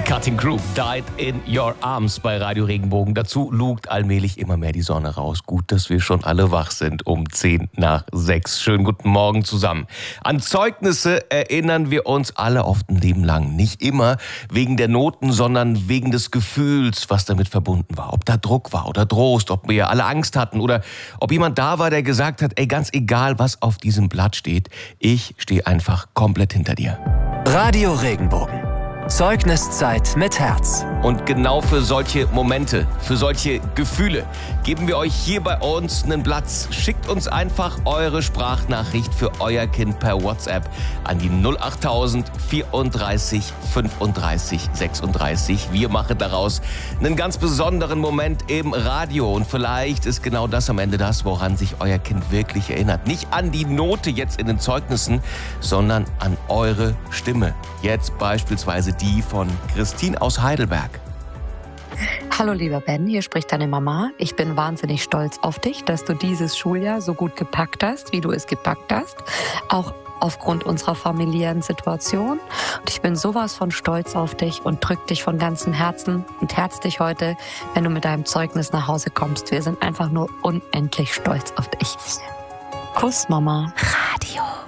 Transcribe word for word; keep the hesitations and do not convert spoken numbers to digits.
Cutting Crew, Died in Your Arms bei Radio Regenbogen. Dazu lugt allmählich immer mehr die Sonne raus. Gut, dass wir schon alle wach sind um zehn nach sechs. Schönen guten Morgen zusammen. An Zeugnisse erinnern wir uns alle oft ein Leben lang. Nicht immer wegen der Noten, sondern wegen des Gefühls, was damit verbunden war. Ob da Druck war oder Trost, ob wir alle Angst hatten oder ob jemand da war, der gesagt hat, ey, ganz egal, was auf diesem Blatt steht, ich stehe einfach komplett hinter dir. Radio Regenbogen. Zeugniszeit mit Herz. Und genau für solche Momente, für solche Gefühle geben wir euch hier bei uns einen Platz. Schickt uns einfach eure Sprachnachricht für euer Kind per WhatsApp an die null achttausend vierunddreißig fünfunddreißig sechsunddreißig. Wir machen daraus einen ganz besonderen Moment im Radio. Und vielleicht ist genau das am Ende das, woran sich euer Kind wirklich erinnert. Nicht an die Note jetzt in den Zeugnissen, sondern an eure Stimme. Jetzt beispielsweise die von Christine aus Heidelberg. Hallo lieber Ben, hier spricht deine Mama. Ich bin wahnsinnig stolz auf dich, dass du dieses Schuljahr so gut gepackt hast, wie du es gepackt hast. Auch aufgrund unserer familiären Situation. Und ich bin sowas von stolz auf dich und drück dich von ganzem Herzen und herz dich heute, wenn du mit deinem Zeugnis nach Hause kommst. Wir sind einfach nur unendlich stolz auf dich. Kuss, Mama. Radio